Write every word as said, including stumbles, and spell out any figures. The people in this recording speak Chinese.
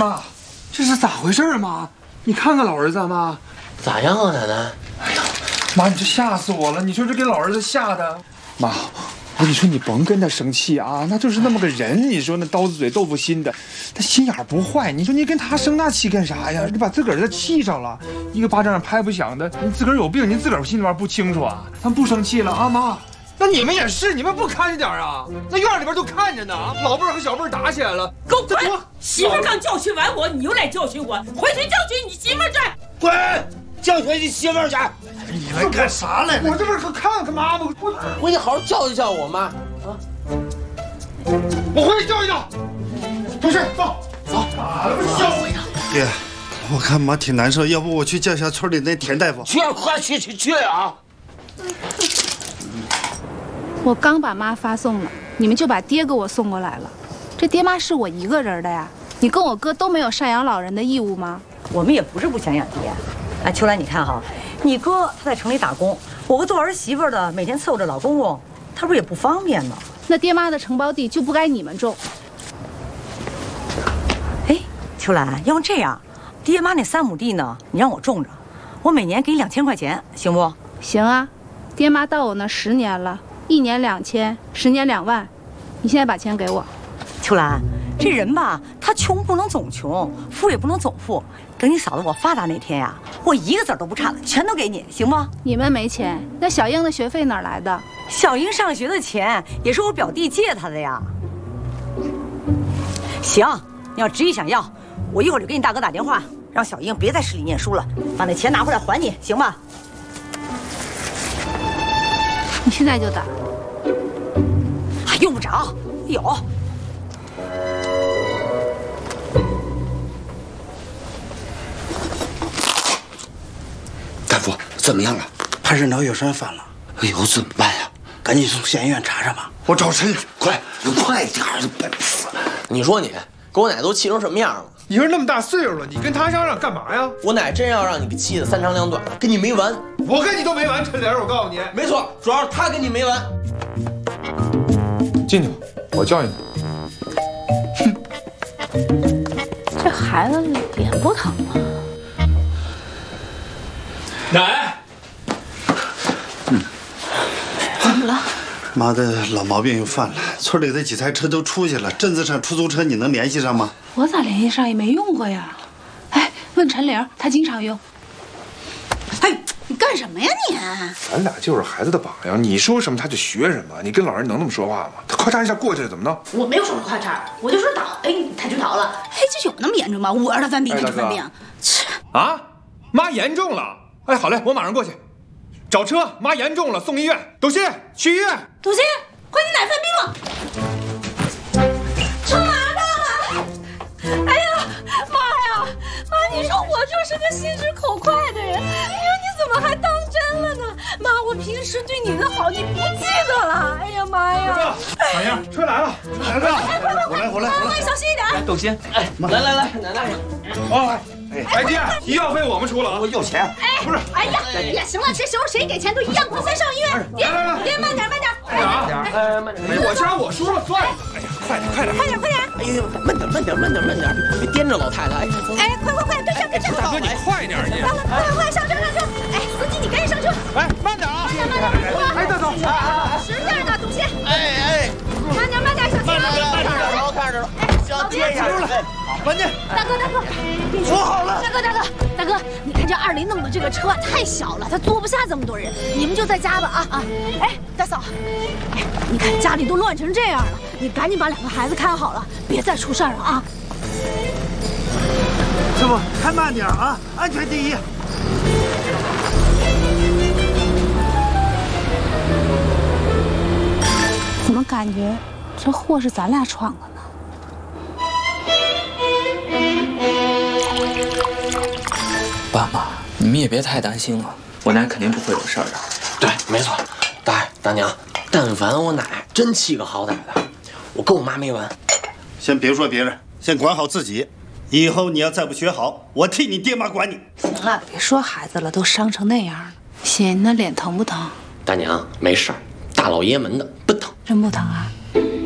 妈，这是咋回事啊？妈，你看看老儿子啊，妈， 咋样啊，奶奶？ 哎呀，妈，你这吓死我了！你说这给老儿子吓的。妈，我跟你说，你甭跟他生气啊，那就是那么个人。你说那刀子嘴豆腐心的，他心眼不坏。你说你跟他生那气干啥呀？你把自个儿的气上了，一个巴掌拍不响的。你自个儿有病，你自个儿心里边不清楚啊？他们不生气了啊，妈。那你们也是，你们不看着点啊？那院里边都看着呢，老辈儿和小辈儿打起来了。 给我滚！媳妇刚教训完我，你又来教训我，回去教训你媳妇去！ 滚！教训你媳妇去！ 你来干啥来了？ 我这不是看看妈吗？我回去好好教育教育我妈啊！ 我回去教育教。同事，走走，咋了？不教我呀？ 爹，我看妈挺难受，要不我去叫一下村里那田大夫。 去，快去去去啊！ 我刚把妈发送了，你们就把爹给我送过来了。这爹妈是我一个人的呀，你跟我哥都没有赡养老人的义务吗？ 我们也不是不想养爹。哎，秋兰，你看哈，你哥他在城里打工，我个做儿媳妇的每天伺候着老公公，他不是也不方便吗？ 那爹妈的承包地就不该你们种。 哎，秋兰，要不这样，爹妈那三亩地呢，你让我种着，我每年给你两千块钱，行不？ 行啊，爹妈到我那十年了。一年两千，十年两万，你现在把钱给我。 秋兰，这人吧，他穷不能总穷，富也不能总富。等你嫂子我发达那天呀，我一个子儿都不差了，全都给你，行吗？ 你们没钱，那小英的学费哪儿来的？ 小英上学的钱也是我表弟借她的呀。行，你要执意想要，我一会儿就给你大哥打电话，让小英别在市里念书了，把那钱拿回来还你，行吧？ 你现在就打。 还用不着，有。 大夫，怎么样了？ 排肾条血栓犯了。 哎呦，怎么办呀？ 赶紧送县医院查查吧。我找陈， 快，快点儿！笨死！你说你给我奶都气成什么样了？ 你说那么大岁数了，你跟他嚷嚷干嘛呀？ 我奶真要让你给气得三长两短的，跟你没完。 我跟你都没完，陈莲，我告诉你， 没错，主要是他跟你没完。 进去，我教育你。 哼，这孩子脸不疼吗？ 奶， 嗯，怎么了？ 妈的老毛病又犯了，村里的几台车都出去了，镇子上出租车你能联系上吗？ 我咋联系上也没用过呀。哎，问陈玲，她经常用。 哎，你干什么呀你？ 咱俩就是孩子的榜样，你说什么他就学什么。你跟老人能那么说话吗？他咔嚓一下过去了，怎么弄？ 我没有说咔嚓，我就说倒，哎，他就倒了。哎，这有那么严重吗？我让他犯病，他就犯病。切！ 啊，妈严重了。哎，好嘞，我马上过去。找车，妈严重了，送医院。董鑫，去医院。 董鑫，快，你奶犯病了。车来了！哎呀，妈呀，妈，你说我就是个心直口快的人，你说你怎么还当真了呢？妈，我平时对你的好你不记得了？哎呀妈呀！ 小英，车来了，来了！ 哎，快快快， 我来我来我来， 小心一点。 董鑫，哎，来来来，奶奶。 哦，哎爹，医药费我们出了啊！ 我有钱。 哎， 不是， 哎呀，呀，行了，这时候谁给钱都一样，快先上医院。爹，爹，慢点，慢点， 快点啊！ 哎，慢点。 我家我说了算。哎呀，快点，快点， 快点，快点！ 哎呦，慢点，慢点，慢点，慢点，别颠着老太太。 哎，快快快，跟上，跟上！ 大哥，你快点你！ 快快快，上车上车！哎，司机你赶紧上车！ 哎，慢点啊！ 慢点慢点！ 哎，大嫂， 使劲的，董鑫！ 哎哎， 慢点慢点，小心！ 慢点，慢点，然后看着了。 老爹， 关键。 大哥大哥， 说好了。 大哥大哥大哥，你看这二林弄的这个车太小了，他坐不下这么多人，你们就在家吧啊啊！哎，大嫂，哎，你看家里都乱成这样了，你赶紧把两个孩子看好了，别再出事儿了啊！ 师傅，开慢点啊，安全第一。 怎么感觉这祸是咱俩闯的呢？ 爸妈，你们也别太担心了，我奶肯定不会有事儿的。 对，没错，大爷大娘，但凡我奶真气个好歹的，我跟我妈没完。 先别说别人，先管好自己。以后你要再不学好，我替你爹妈管你。 行了，别说孩子了，都伤成那样了。欣，那脸疼不疼？ 大娘没事儿，大老爷们的不疼。 真不疼啊？